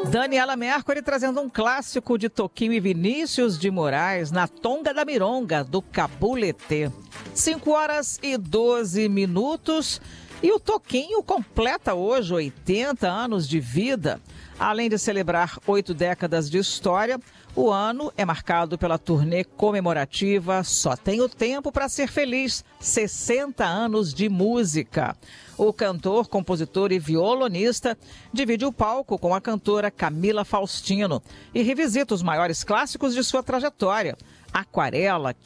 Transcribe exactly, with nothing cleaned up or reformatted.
Daniela Mercury trazendo um clássico de Toquinho e Vinícius de Moraes, Na Tonga da Mironga, do Cabuletê. cinco horas e doze minutos. E o Toquinho completa hoje oitenta anos de vida. Além de celebrar oito décadas de história, o ano é marcado pela turnê comemorativa Só Tenho Tempo para Ser Feliz, sessenta anos de música. O cantor, compositor e violonista divide o palco com a cantora Camila Faustino e revisita os maiores clássicos de sua trajetória. Aquarela,